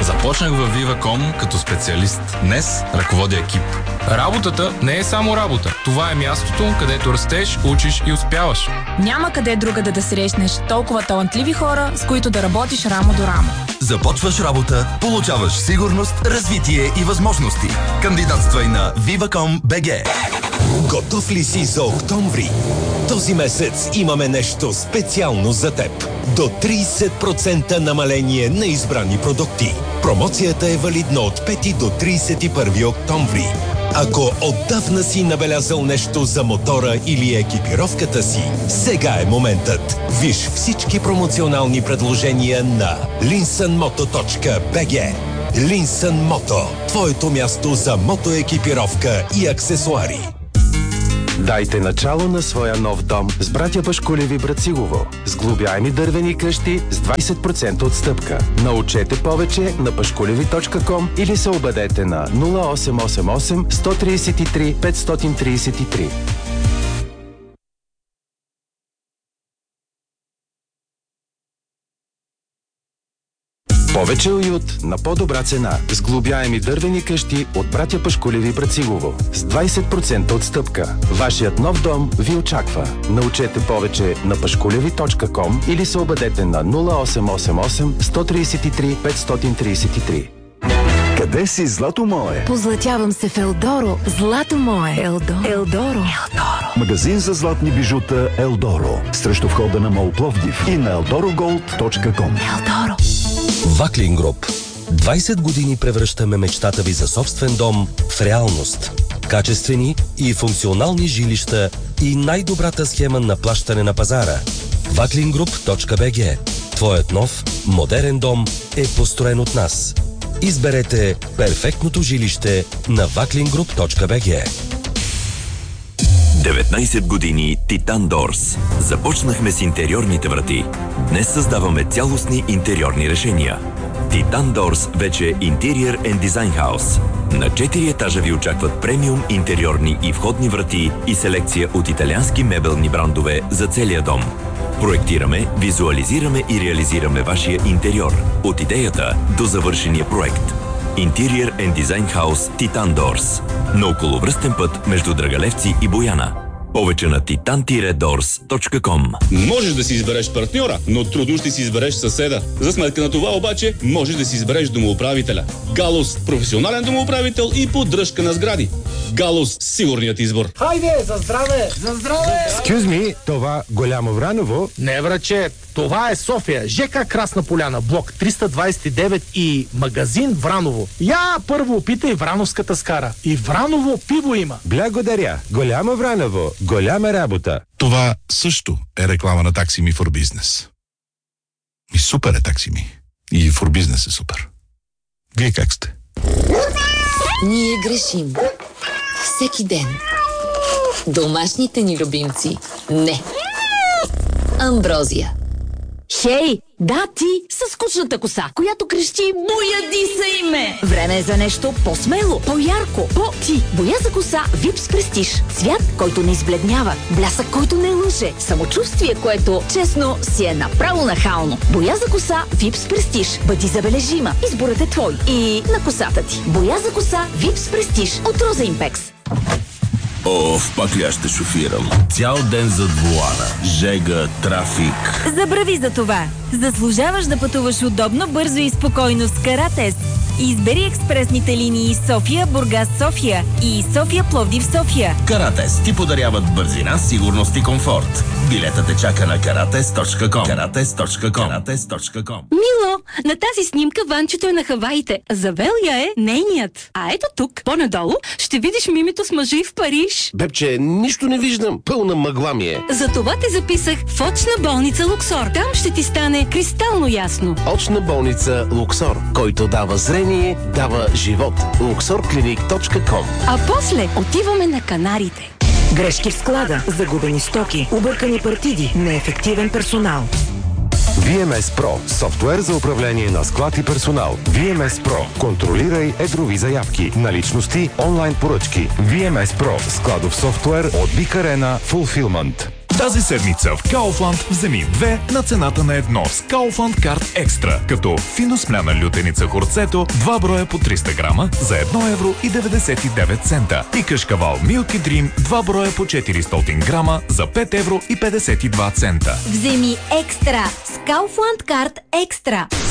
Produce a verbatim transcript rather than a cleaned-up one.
Започнах във Viva точка com като специалист. Днес ръководя екип. Работата не е само работа. Това е мястото, където растеш, учиш и успяваш. Няма къде другаде да срещнеш толкова талантливи хора, с които да работиш рамо до рамо. Започваш работа, получаваш сигурност, развитие и възможности. Кандидатствай на viva точка com точка bg. Готов ли си за октомври? Този месец имаме нещо специално за теб. До трийсет процента намаление на избрани продукти. Промоцията е валидна от пети до трийсет и първи октомври. Ако отдавна си набелязал нещо за мотора или екипировката си, сега е моментът. Виж всички промоционални предложения на линсън мото точка bg. Линсън Мото. Твоето място за мотоекипировка и аксесуари. Дайте начало на своя нов дом с братя Пашкулеви Брацилово. Сглобяеми дървени къщи с двайсет процента отстъпка. Научете повече на пашкулеви точка ком или се обадете на нула осем осем осем едно три три пет три три. Повече уют на по-добра цена. Сглобяеми дървени къщи от братя Пашкулеви Брацилово. С двайсет процента отстъпка. Вашият нов дом ви очаква. Научете повече на пашкулеви точка ком или се обадете на нула осем осем осем едно три три пет три три. Къде си, злато мое? Позлатявам се в Елдоро. Злато мое. Елдоро. Елдоро. Елдоро. Магазин за златни бижута Елдоро. Срещу входа на МОЛ Пловдив и на елдоро голд точка ком. Елдоро. Ваклин Груп. двайсет години превръщаме мечтата ви за собствен дом в реалност. Качествени и функционални жилища и най-добрата схема на плащане на пазара. ваклин груп точка bg. Твоят нов, модерен дом е построен от нас. Изберете перфектното жилище на ваклин груп точка bg. деветнайсет години Титан Doors. Започнахме с интериорните врати. Днес създаваме цялостни интериорни решения. Титан Doors вече е Interior and Design House. На четири етажа ви очакват премиум интериорни и входни врати и селекция от италиански мебелни брандове за целия дом. Проектираме, визуализираме и реализираме вашия интериор. От идеята до завършения проект. Interior and Design House Titan Doors. На околовръстен път между Драгалевци и Бояна. Повече на титан дорс точка ком. Можеш да си избереш партньора, но трудно ще си избереш съседа. За сметка на това обаче, можеш да си избереш домоуправителя. Галус – професионален домоуправител и поддръжка на сгради. Галус – сигурният избор. Хайде, за здраве! За здраве! Excuse me, това Голямо Враново? Не, враче, това е София, ЖК Красна поляна, блок триста двайсет и девет и магазин Враново. Я първо опитай Врановската скара. И Враново пиво има. Благодаря. Голямо Враново. Голяма работа. Това също е реклама на Таксими for Business. И супер е Таксими. И for Business е супер. Вие как сте? Ние грешим. Всеки ден. Домашните ни любимци. Не. Амброзия. Хей, да ти със скучната коса, която крещи "Бояди се име". Време е за нещо по-смело, по-ярко, по-ти. Боя за коса Випс Prestige. Цвят, който не избледнява, блясък, който не лъже, самочувствие, което, честно, си е направо нахално. Боя за коса Випс Prestige. Бъди забележима. Изборът е твой и на косата ти. Боя за коса Випс Prestige от Роза Импекс. Оф, пак ли аз ще шофирам? Цял ден зад волана. Жега, трафик. Забрави за това. Заслужаваш да пътуваш удобно, бързо и спокойно с Каратест. Избери експресните линии София, Бургас, София и София, Пловдив, София. Каратест ти подаряват бързина, сигурност и комфорт. Билетът те чака на каратест точка ком. каратест точка ком. каратест точка ком. Мило, на тази снимка Ванчето е на Хаваите. Завел я е нейният. А ето тук, по-надолу, ще видиш Мимито с мъжа и в Париж. Бебче, нищо не виждам. Пълна мъгла ми е. Затова те записах в очна болница Луксор. Там ще ти стане кристално ясно. Очна болница Луксор, който дава зрение, дава живот. луксор клиник точка ком. А после отиваме на Канарите. Грешки в склада, загубени стоки, объркани партиди, неефективен персонал. ви ем ес Pro – софтуер за управление на склад и персонал. ви ем ес Pro – контролирай едрови заявки, наличности, онлайн поръчки. ви ем ес Pro – складов софтуер от Big Arena Fulfillment. Тази седмица в Kaufland вземи две на цената на едно с Kaufland карт Екстра, като фино смляна лютеница хорцето, два броя по триста грама за едно евро и деветдесет и девет цента и кашкавал Milky Dream, два броя по четиристотин грама за пет евро и петдесет и два цента. Вземи екстра с Kaufland карт Екстра.